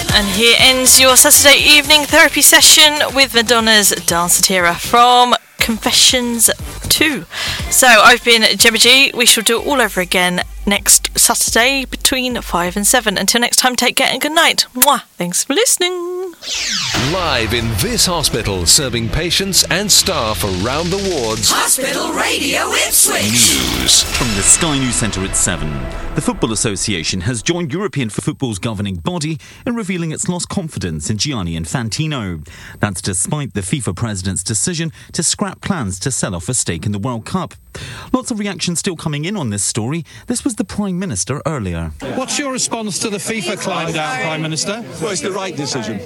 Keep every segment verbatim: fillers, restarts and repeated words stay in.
And here ends your Saturday evening therapy session with Madonna's Danceteria from Confessions two. So I've been Gemma G. We shall do it all over again next Saturday between five and seven. Until next time, take care and good night. Mwah. Thanks for listening. Live in this hospital, serving patients and staff around the wards. Hospital Radio Ipswich. News. From the Sky News Centre at seven. The Football Association has joined European football's governing body in revealing it's lost confidence in Gianni Infantino. That's despite the FIFA president's decision to scrap plans to sell off a stake in the World Cup. Lots of reaction still coming in on this story. This was the Prime Minister earlier. What's your response to the FIFA climb down, Prime Minister? Well, it's the right decision.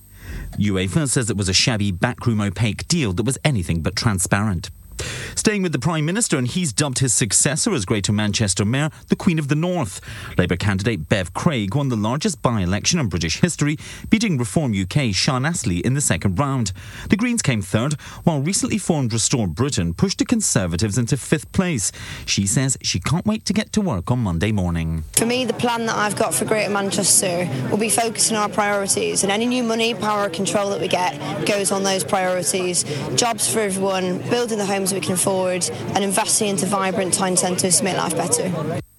UEFA says it was a shabby, backroom opaque deal that was anything but transparent. Staying with the Prime Minister, and he's dubbed his successor as Greater Manchester Mayor the Queen of the North. Labour candidate Bev Craig won the largest by-election in British history, beating Reform U K Sean Astley in the second round. The Greens came third, while recently formed Restore Britain pushed the Conservatives into fifth place. She says she can't wait to get to work on Monday morning. For me, the plan that I've got for Greater Manchester will be focusing on our priorities, and any new money, power, or control that we get goes on those priorities. Jobs for everyone, building the homes we can afford, and investing into vibrant town centres to make life better.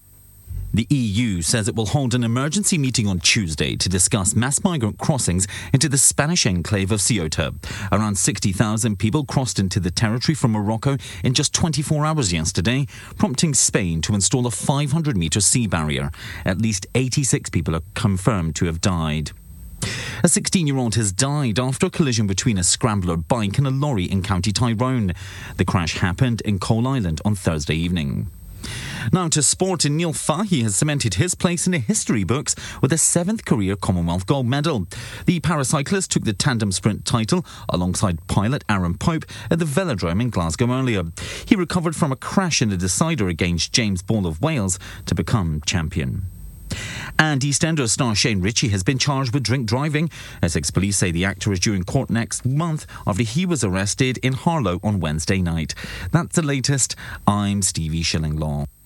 The E U says it will hold an emergency meeting on Tuesday to discuss mass migrant crossings into the Spanish enclave of Ceuta. Around sixty thousand people crossed into the territory from Morocco in just twenty-four hours yesterday, prompting Spain to install a five hundred metre sea barrier. At least eighty-six people are confirmed to have died. A sixteen-year-old has died after a collision between a scrambler bike and a lorry in County Tyrone. The crash happened in Coal Island on Thursday evening. Now to sport, and Neil Fahey has cemented his place in the history books with a seventh career Commonwealth gold medal. The paracyclist took the tandem sprint title alongside pilot Aaron Pope at the Velodrome in Glasgow earlier. He recovered from a crash in the decider against James Ball of Wales to become champion. And EastEnders star Shane Ritchie has been charged with drink driving. Essex police say the actor is due in court next month after he was arrested in Harlow on Wednesday night. That's the latest. I'm Stevie Shillinglaw.